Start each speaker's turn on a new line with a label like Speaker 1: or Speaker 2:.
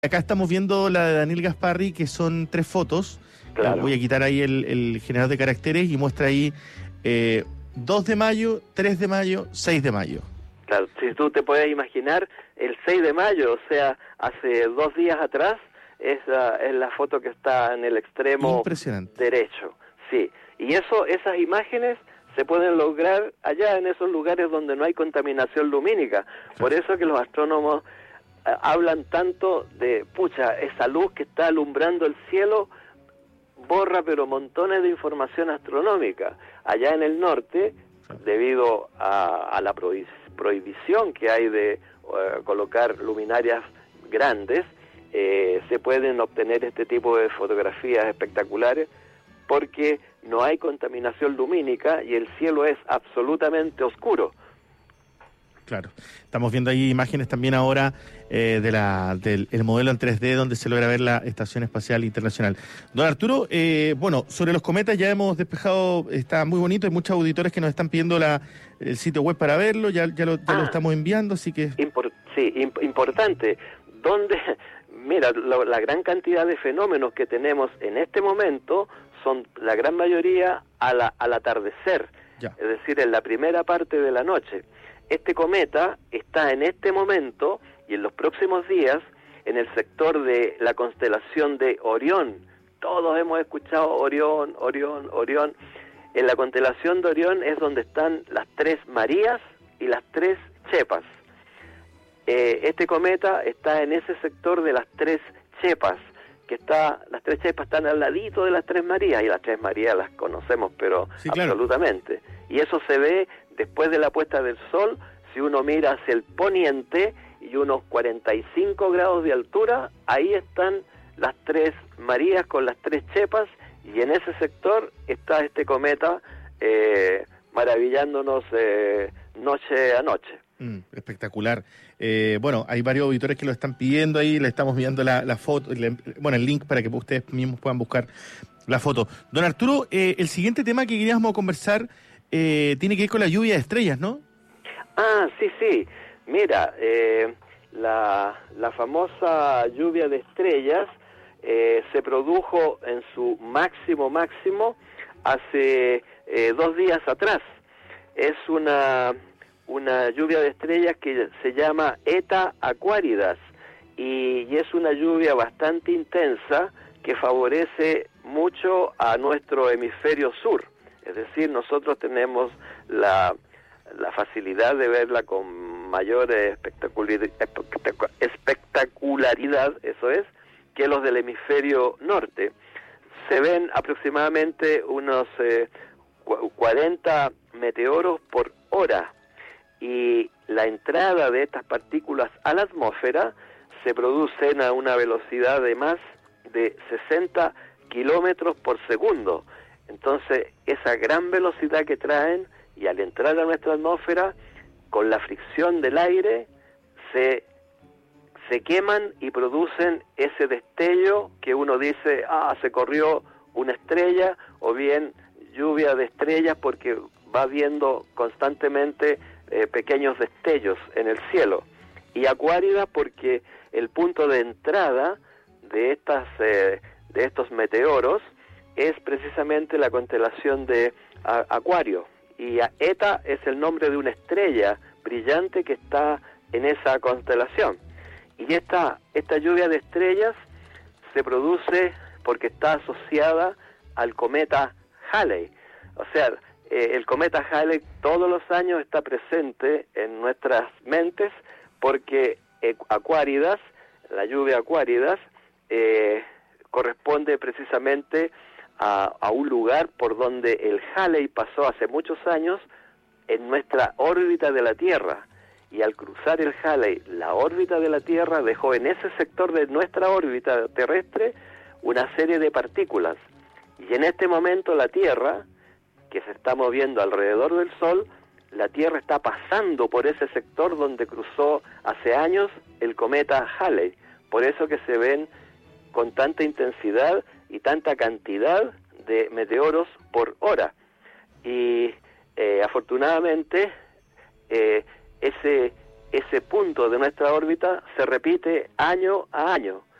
Speaker 1: Acá estamos viendo la de Daniel Gasparri, que son 3 fotos.
Speaker 2: Claro.
Speaker 1: Voy a quitar ahí el generador de caracteres y muestra ahí 2 de mayo, 3 de mayo, 6 de mayo.
Speaker 2: Claro, si tú te puedes imaginar, el 6 de mayo, o sea, hace 2 días atrás, es la foto que está en el extremo
Speaker 1: Impresionante.
Speaker 2: derecho. Sí, y esas imágenes se pueden lograr allá en esos lugares donde no hay contaminación lumínica. Por eso que los astrónomos hablan tanto de, esa luz que está alumbrando el cielo borra pero montones de información astronómica. Allá en el norte, debido a la prohibición que hay de colocar luminarias grandes, se pueden obtener este tipo de fotografías espectaculares porque no hay contaminación lumínica y el cielo es absolutamente oscuro.
Speaker 1: Claro, estamos viendo ahí imágenes también ahora del modelo en 3D donde se logra ver la Estación Espacial Internacional. Don Arturo, bueno, sobre los cometas ya hemos despejado, está muy bonito, hay muchos auditores que nos están pidiendo el sitio web para verlo, ya lo estamos enviando, así que...
Speaker 2: Importante. Mira, la gran cantidad de fenómenos que tenemos en este momento son la gran mayoría al atardecer, es decir, en la primera parte de la noche. Este cometa está en este momento y en los próximos días en el sector de la constelación de Orión. Todos hemos escuchado Orión, Orión, Orión. En la constelación de Orión es donde están las 3 Marías y las 3 Chepas. Este cometa está en ese sector de las 3 Chepas, las 3 Chepas están al ladito de las 3 Marías, y las 3 Marías las conocemos, pero sí, claro, absolutamente. Y eso se ve después de la puesta del sol, si uno mira hacia el poniente y unos 45 grados de altura, ahí están las 3 Marías con las 3 Chepas, y en ese sector está este cometa maravillándonos noche a noche.
Speaker 1: Espectacular. Bueno, hay varios auditores que lo están pidiendo ahí, le estamos enviando la foto, el link para que ustedes mismos puedan buscar la foto. Don Arturo, el siguiente tema que queríamos conversar tiene que ver con la lluvia de estrellas, ¿no?
Speaker 2: Sí. Mira, la famosa lluvia de estrellas se produjo en su máximo hace 2 días atrás. Es una lluvia de estrellas que se llama Eta Aquaridas y es una lluvia bastante intensa que favorece mucho a nuestro hemisferio sur. Es decir, nosotros tenemos la facilidad de verla con mayor espectacularidad, eso es, que los del hemisferio norte. Se ven aproximadamente unos 40 meteoros por hora, y la entrada de estas partículas a la atmósfera se producen a una velocidad de más de 60 kilómetros por segundo. Entonces, esa gran velocidad que traen, y al entrar a nuestra atmósfera, con la fricción del aire, se queman y producen ese destello que uno dice, se corrió una estrella, o bien lluvia de estrellas, porque va viendo constantemente pequeños destellos en el cielo. Y Acuárida porque el punto de entrada de estos meteoros es precisamente la constelación de Acuario, y Eta es el nombre de una estrella brillante que está en esa constelación. Y esta lluvia de estrellas se produce porque está asociada al cometa Halley. O sea, el cometa Halley todos los años está presente en nuestras mentes porque Aquáridas, la lluvia Aquáridas, corresponde precisamente a un lugar por donde el Halley pasó hace muchos años en nuestra órbita de la Tierra. Y al cruzar el Halley, la órbita de la Tierra dejó en ese sector de nuestra órbita terrestre una serie de partículas. Y en este momento la Tierra, que se está moviendo alrededor del Sol, la Tierra está pasando por ese sector donde cruzó hace años el cometa Halley. Por eso que se ven con tanta intensidad y tanta cantidad de meteoros por hora. Y afortunadamente ese punto de nuestra órbita se repite año a año.